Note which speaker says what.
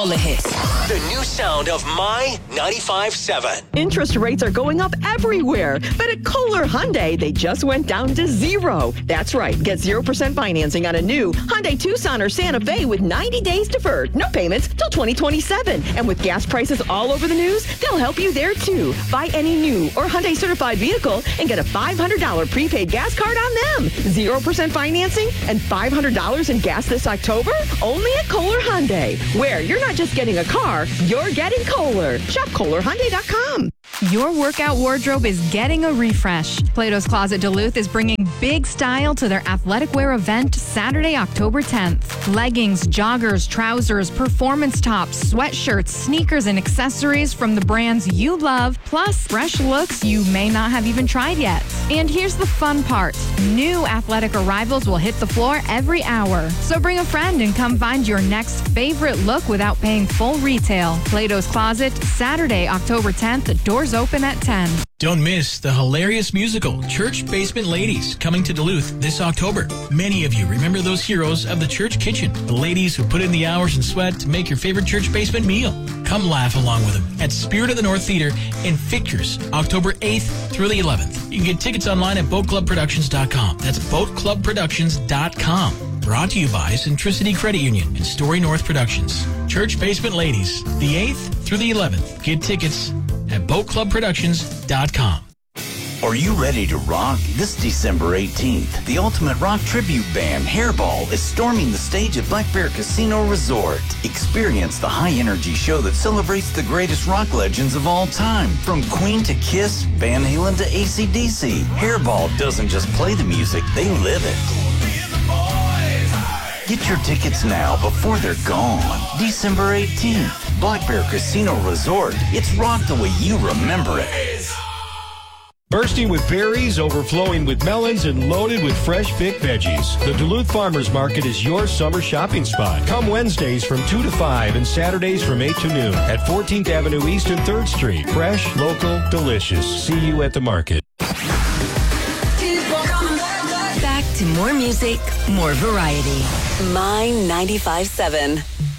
Speaker 1: all the hits.
Speaker 2: The new sound of My 95.7.
Speaker 3: Interest rates are going up everywhere, but at Kohler Hyundai, they just went down to 0. That's right. Get 0% financing on a new Hyundai Tucson or Santa Fe with 90 days deferred. No payments till 2027. And with gas prices all over the news, they'll help you there too. Buy any new or Hyundai certified vehicle and get a $500 prepaid gas card on them. 0% financing and $500 in gas this October? Only at Kohler Hyundai, where you're not just getting a car, you're getting Kohler. Shop KohlerHyundai.com.
Speaker 4: Your workout wardrobe is getting a refresh. Plato's Closet Duluth is bringing big style to their athletic wear event Saturday, October 10th. Leggings, joggers, trousers, performance tops, sweatshirts, sneakers, and accessories from the brands you love, plus fresh looks you may not have even tried yet. And here's the fun part. New athletic arrivals will hit the floor every hour. So bring a friend and come find your next favorite look without paying full retail. Plato's Closet, Saturday, October 10th. Doors open at 10.
Speaker 5: Don't miss the hilarious musical Church Basement Ladies coming to Duluth this October. Many of you remember those heroes of the church kitchen, the ladies who put in the hours and sweat to make your favorite church basement meal. Come laugh along with them at Spirit of the North Theater in Fictures, October 8th through the 11th. You can get tickets online at boatclubproductions.com. That's boatclubproductions.com. Brought to you by Centricity Credit Union and Story North Productions. Church Basement Ladies, the 8th through the 11th. Get tickets at boatclubproductions.com.
Speaker 6: Are you ready to rock? This December 18th, the ultimate rock tribute band, Hairball, is storming the stage at Black Bear Casino Resort. Experience the high-energy show that celebrates the greatest rock legends of all time. From Queen to Kiss, Van Halen to AC/DC, Hairball doesn't just play the music, they live it. Get your tickets now before they're gone. December 18th, Black Bear Casino Resort. It's rock the way you remember it.
Speaker 7: Bursting with berries, overflowing with melons, and loaded with fresh picked veggies. The Duluth Farmers Market is your summer shopping spot. Come Wednesdays from 2 to 5 and Saturdays from 8 to noon at 14th Avenue East and 3rd Street. Fresh, local, delicious. See you at the market.
Speaker 1: Back to more music, more variety. My 95.7.